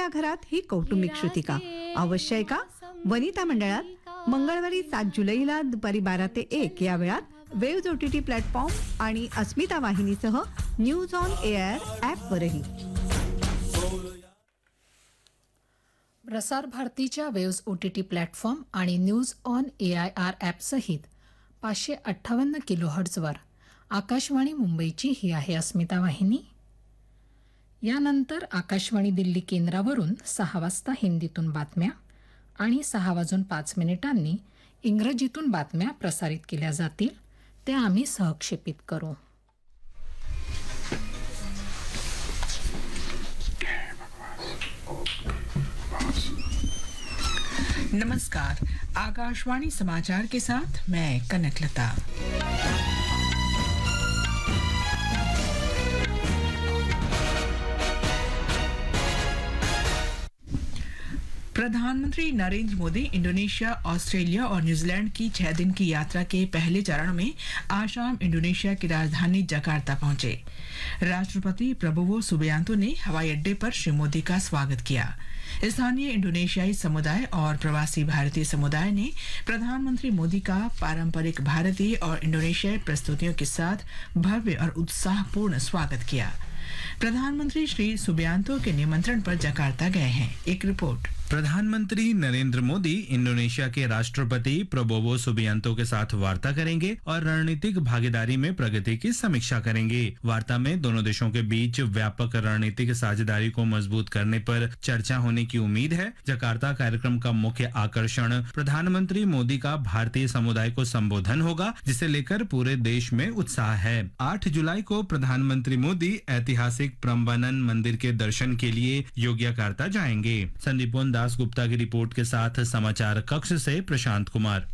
घरात ही कौटुंबिक श्रुतिका अवश्य आहे का? वनिता मंडळात मंगळवारी 7 जुलैला दुपारी 12 ते 1 या वेळात वेव्ज OTT प्लॅटफॉर्म आणि अस्मिता वाहिनीसह न्यूज ऑन एअर ॲपवरही. प्रसार भारतीच्या वेव्ज OTT प्लॅटफॉर्म आणि न्यूज ऑन AIR ॲपसहित 558 किलोहर्ट्झवर आकाशवाणी मुंबईची ही आहे अस्मिता वाहिनी. यानंतर आकाशवाणी दिल्ली केंद्रावरून 6 वाजता हिंदीतून बातम्या आणि 6:05 इंग्रजीतून बातम्या प्रसारित केल्या जातील. त्या आम्ही सहक्षेपित करू. नमस्कार, आकाशवाणी समाचार के साथ मैं कनकलता. प्रधानमंत्री नरेंद्र मोदी इंडोनेशिया, ऑस्ट्रेलिया और न्यूजीलैंड की 6 दिन की यात्रा के पहले चरण में आज शाम इंडोनेशिया की राजधानी जकार्ता पहुंचे. राष्ट्रपति प्रबोवो सुबियांतो ने हवाई अड्डे पर श्री मोदी का स्वागत किया. स्थानीय इंडोनेशियाई समुदाय और प्रवासी भारतीय समुदाय ने प्रधानमंत्री मोदी का पारंपरिक भारतीय और इंडोनेशियाई प्रस्तुतियों के साथ भव्य और उत्साहपूर्ण स्वागत किया. प्रधानमंत्री श्री सुबियांतो के निमंत्रण पर जकार्ता गए हैं. एक रिपोर्ट. प्रधानमंत्री नरेंद्र मोदी इंडोनेशिया के राष्ट्रपति प्रबोवो सुबियांतो के साथ वार्ता करेंगे और रणनीतिक भागीदारी में प्रगति की समीक्षा करेंगे. वार्ता में दोनों देशों के बीच व्यापक रणनीतिक साझेदारी को मजबूत करने पर चर्चा होने की उम्मीद है. जकार्ता कार्यक्रम का मुख्य आकर्षण प्रधानमंत्री मोदी का भारतीय समुदाय को संबोधन होगा, जिसे लेकर पूरे देश में उत्साह है. 8 जुलाई को प्रधानमंत्री मोदी ऐतिहासिक प्रम्बानन मंदिर के दर्शन के लिए योग्यकार्ता जाएंगे. संदीपोन दास गुप्ता की रिपोर्ट के साथ समाचार कक्ष से प्रशांत कुमार.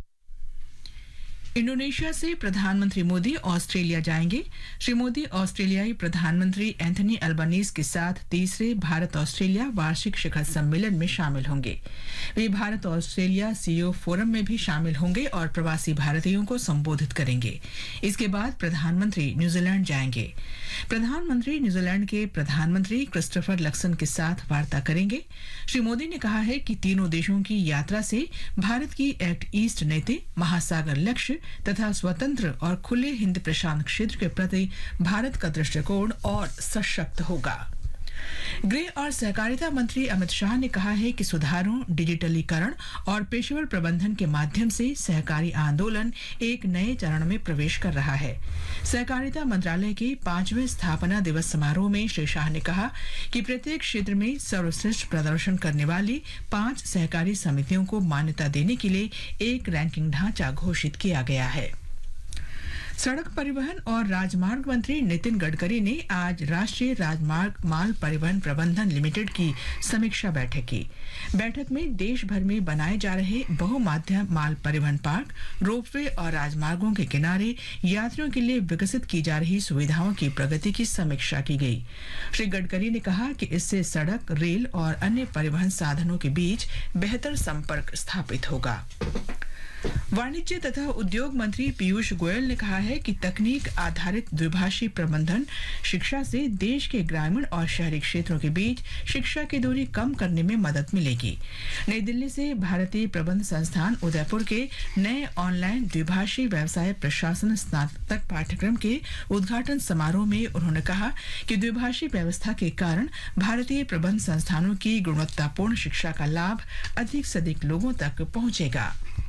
इंडोनेशिया से प्रधानमंत्री मोदी ऑस्ट्रेलिया जाएंगे. श्री मोदी ऑस्ट्रेलियाई प्रधानमंत्री एंथनी अल्बानीज के साथ तीसरे भारत ऑस्ट्रेलिया वार्षिक शिखर सम्मेलन में शामिल होंगे. वे भारत ऑस्ट्रेलिया CEO फोरम में भी शामिल होंगे और प्रवासी भारतीयों को संबोधित करेंगे. इसके बाद प्रधानमंत्री न्यूजीलैंड जाएंगे. प्रधानमंत्री न्यूजीलैंड के प्रधानमंत्री क्रिस्टोफर लक्सन के साथ वार्ता करेंगे. श्री मोदी ने कहा है कि तीनों देशों की यात्रा से भारत की एक्ट ईस्ट नीति, महासागर लक्ष्य तथा स्वतंत्र और खुले हिंद प्रशांत क्षेत्र के प्रति भारत का दृष्टिकोण और सशक्त होगा. गृह और सहकारिता मंत्री अमित शाह ने कहा है कि सुधारों, डिजिटलीकरण और पेशेवर प्रबंधन के माध्यम से सहकारी आंदोलन एक नए चरण में प्रवेश कर रहा है. सहकारिता मंत्रालय के 5वें स्थापना दिवस समारोह में श्री शाह ने कहा कि प्रत्येक क्षेत्र में सर्वश्रेष्ठ प्रदर्शन करने वाली 5 सहकारी समितियों को मान्यता देने के लिए एक रैंकिंग ढांचा घोषित किया गया है. सड़क परिवहन और राजमार्ग मंत्री नितिन गडकरी ने आज राष्ट्रीय राजमार्ग माल परिवहन प्रबंधन लिमिटेड की समीक्षा बैठक की. बैठक में देश भर में बनाए जा रहे बहुमाध्यम माल परिवहन पार्क, रोपवे और राजमार्गों के किनारे यात्रियों के लिए विकसित की जा रही सुविधाओं की प्रगति की समीक्षा की गई. श्री गडकरी ने कहा कि इससे सड़क, रेल और अन्य परिवहन साधनों के बीच बेहतर संपर्क स्थापित होगा. वाणिज्य तथा उद्योग मंत्री पीयूष गोयल ने कहा है कि तकनीक आधारित द्विभाषी प्रबंधन शिक्षा से देश के ग्रामीण और शहरी क्षेत्रों के बीच शिक्षा की दूरी कम करने में मदद मिलेगी. नई दिल्ली से भारतीय प्रबंध संस्थान उदयपुर के नए ऑनलाइन द्विभाषी व्यवसाय प्रशासन स्नातक पाठ्यक्रम के उद्घाटन समारोह में उन्होंने कहा कि द्विभाषी व्यवस्था के कारण भारतीय प्रबंध संस्थानों की गुणवत्तापूर्ण शिक्षा का लाभ अधिक से अधिक लोगों तक पहुंचेगा.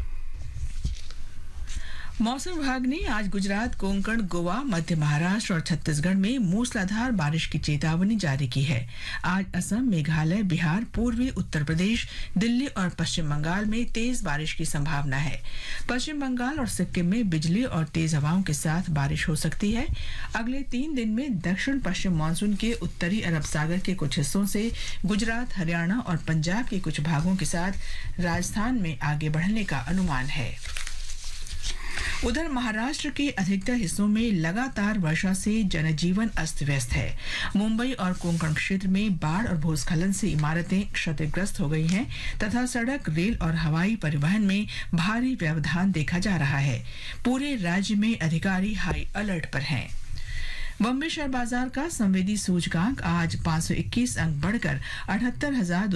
मौसम विभाग ने आज गुजरात, कोंकण, गोवा, मध्य महाराष्ट्र और छत्तीसगढ़ में मूसलाधार बारिश की चेतावनी जारी की है. आज असम, मेघालय, बिहार, पूर्वी उत्तर प्रदेश, दिल्ली और पश्चिम बंगाल में तेज बारिश की संभावना है. पश्चिम बंगाल और सिक्किम में बिजली और तेज हवाओं के साथ बारिश हो सकती है. अगले 3 दिन में दक्षिण पश्चिम मानसून के उत्तरी अरब सागर के कुछ हिस्सों से गुजरात, हरियाणा और पंजाब के कुछ भागों के साथ राजस्थान में आगे बढ़ने का अनुमान है. उधर महाराष्ट्र के अधिकतर हिस्सों में लगातार वर्षा से जनजीवन अस्त व्यस्त है. मुंबई और कोंकण क्षेत्र में बाढ़ और भूस्खलन से इमारतें क्षतिग्रस्त हो गई हैं तथा सड़क, रेल और हवाई परिवहन में भारी व्यवधान देखा जा रहा है. पूरे राज्य में अधिकारी हाई अलर्ट पर हैं. बॉम्बे शेयर बाजार का संवेदी सूचकांक आज 521 अंक बढ़कर 78,000